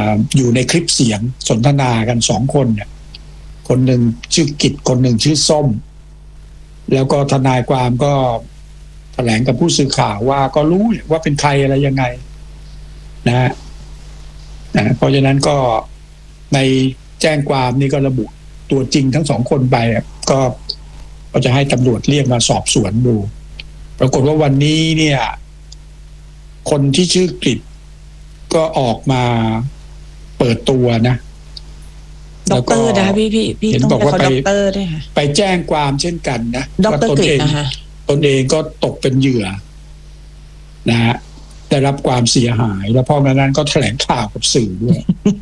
อยู่ในคลิปเสียงสนทนากัน2 คนเนี่ยคนหนึ่งชื่อกิจคนหนึ่งชื่อส้มแล้วก็ทนายความก็แถลงกับผู้สื่อข่าวว่าก็รู้ว่าเป็นใครอะไรยังไงนะเพราะฉะนั้นก็ในแจ้งความนี่ก็ระบุตัวจริงทั้ง2 คนไปก็จะให้ตำรวจเรียกมาสอบสวนดูปรากฏว่าวันนี้เนี่ยคนที่ชื่อกฤษก็ออกมาเปิดตัวนะด็อกเตอร์นะพี่ต้องบอกว่าด็อกเตอร์ด้วยค่ะไปแจ้งความเช่นกันนะด็อกเตอร์กฤษนะคะตนเองก็ตกเป็นเหยื่อนะฮะได้รับความเสียหายแล้วพอนั้นก็แถลงข่าวกับสื่อด้วย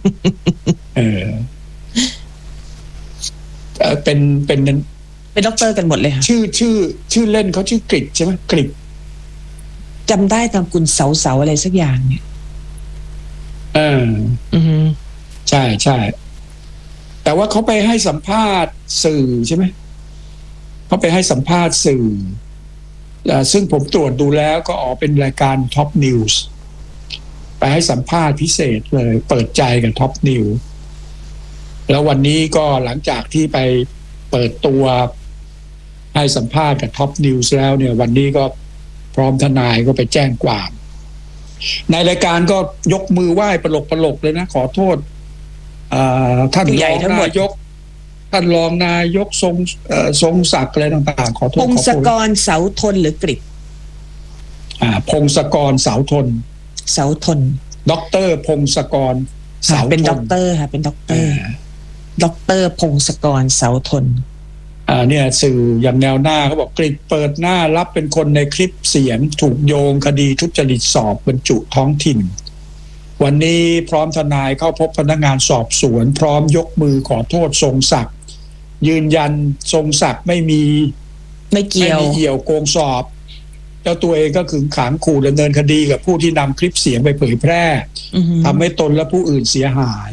เป็นด็อกเตอร์กันหมดเลยค่ะชื่อเล่นเขาชื่อกฤษใช่ไหมกฤษจำได้ตามคุณเสาอะไรสักอย่างเนี่ยใช่ใช่แต่ว่าเขาไปให้สัมภาษณ์สื่อใช่ไหมเขาไปให้สัมภาษณ์สื่อซึ่งผมตรวจดูแล้วก็เป็นรายการท็อปนิวส์ไปให้สัมภาษณ์พิเศษเลยเปิดใจกับท็อปนิวส์แล้ววันนี้ก็หลังจากที่ไปเปิดตัวให้สัมภาษณ์กับท็อปนิวส์แล้วเนี่ยวันนี้ก็พร้อมทนายก็ไปแจ้งความในรายการก็ยกมือไหว้ปลกเลยนะขอโทษท่านรองนายกท่านรองนายกทรงศักดิ์อะไรต่างๆขอโทษพงศกรเสาทนหรือกฤษพงศกรเสาทนด็อกเตอร์พงศกรเสาทนเป็นด็อกเตอร์ค่ะเป็นด็อกเตอร์พงศกรเสาทนเนี่ยสื่ออย่างแนวหน้าเขาบอกกฤษเปิดหน้ารับเป็นคนในคลิปเสียงถูกโยงคดีทุจริตสอบบรรจุท้องถิ่นวันนี้พร้อมทนายเข้าพบพนักงานสอบสวนพร้อมยกมือขอโทษทรงศักดิ์ยืนยันทรงศักดิ์ไม่เกี่ยวโกงสอบเจ้าตัวเองก็ขึงขังขู่ดำเนินคดีกับผู้ที่นำคลิปเสียงไปเผยแพร่ทำให้ตนและผู้อื่นเสียหาย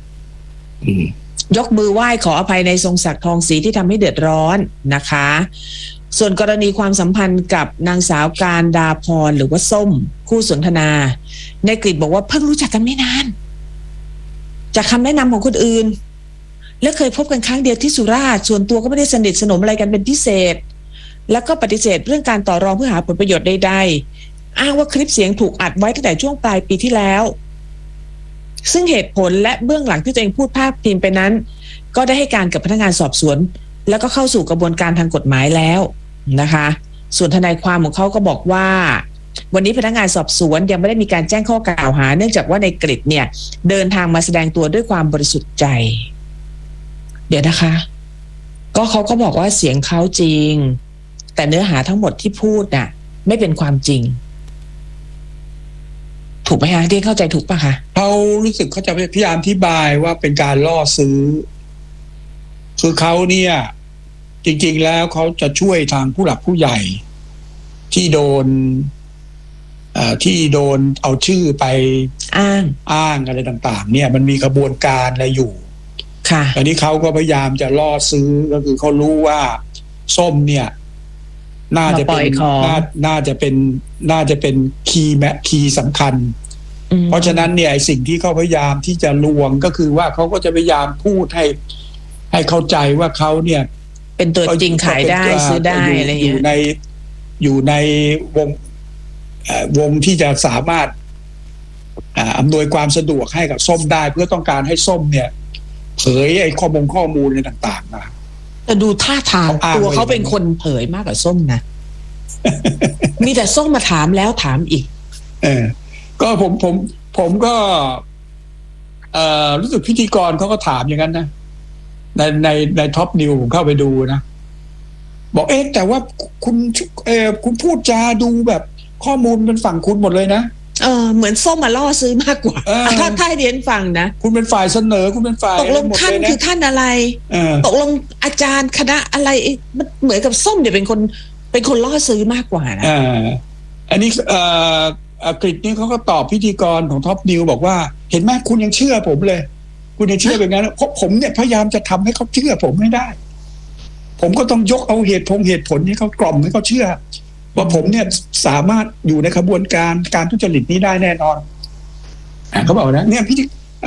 ยกมือไหว้ขออภัยในทรงศักดิ์ทองศรีที่ทำให้เดือดร้อนนะคะส่วนกรณีความสัมพันธ์กับนางสาวการดาพรหรือว่าส้มคู่สนทนาในกฤษบอกว่าเพิ่งรู้จักกันไม่นานจากคำแนะนำของคนอื่นและเคยพบกันครั้งเดียวที่สุราษฎร์ส่วนตัวก็ไม่ได้สนิทสนมอะไรกันเป็นพิเศษแล้วก็ปฏิเสธเรื่องการต่อรองเพื่อหาผลประโยชน์ใดๆอ้างว่าคลิปเสียงถูกอัดไว้ตั้งแต่ช่วงปลายปีที่แล้วซึ่งเหตุผลและเบื้องหลังที่ตัวเองพูดพาดพิงไปนั้นก็ได้ให้การกับพนักงานสอบสวนแล้วก็เข้าสู่กระบวนการทางกฎหมายแล้วนะคะส่วนทนายความของเขาก็บอกว่าวันนี้พนักงานสอบสวนยังไม่ได้มีการแจ้งข้อกล่าวหาเนื่องจากว่าในกฤษเนี่ยเดินทางมาแสดงตัวด้วยความบริสุทธิ์ใจเดี๋ยวนะคะก็เขาก็บอกว่าเสียงเขาจริงแต่เนื้อหาทั้งหมดที่พูดน่ะไม่เป็นความจริงถูกไหมคะที่เข้าใจถูกป่ะคะเขารู้สึกเขาจะพยายามอธิบายว่าเป็นการล่อซื้อคือเขาเนี่ยจริงๆแล้วเขาจะช่วยทางผู้หลักผู้ใหญ่ที่โดนเอาชื่อไปอ้างอะไรต่างๆเนี่ยมันมีกระบวนการอะไรอยู่ค่ะอันนี้เขาก็พยายามจะล่อซื้อก็คือเขารู้ว่าส้มเนี่ยน่าจะเป็นคีย์สำคัญเพราะฉะนั้นเนี่ยสิ่งที่เขาพยายามที่จะลวงก็คือว่าเขาก็จะพยายามพูดให้เข้าใจว่าเขาเนี่ยเป็นตัวจริงขายได้ซื้อได้อะไรอย่างเงี้ยอยู่ในวงที่จะสามารถอำนวยความสะดวกให้กับส้มได้เพื่อต้องการให้ส้มเนี่ยเผยไอ้ข้อมูลอะไรต่างๆมาแต่ดูท่าทางตัวเขาเป็นคนเผยมากกว่าส้มนะมีแต่ส้มมาถามแล้วถามอีกก็ผมก็รู้สึกพิธีกรเขาก็ถามอย่างนั้นนะในท็อปนิวผมเข้าไปดูนะบอกแต่ว่าคุณพูดจาดูแบบข้อมูลเป็นฝั่งคุณหมดเลยนะเหมือนส้มมาล่อซื้อมากกว่าถ้าเรียนฟังนะคุณเป็นฝ่ายเสนอคุณเป็นฝ่ายตกลงท่านคือท่านอะไรตกลงอาจารย์คณะอะไรมันเหมือนกับส้มเนี่ยเป็นคนล่อซื้อมากกว่านะอันนี้กฤษนี่เขาก็ตอบพิธีกรของท็อปนิวบอกว่าเห็นไหมคุณยังเชื่อผมเลยคุณยังเชื่อแบบนั้นเพราะผมเนี่ยพยายามจะทำให้เขาเชื่อผมไม่ได้ผมก็ต้องยกเอาเหตุผลให้เขากล่อมให้เขาเชื่อว่าผมเนี่ยสามารถอยู่ในขบวนการทุจริตนี้ได้แน่นอนเขาบอกนะเนี่ย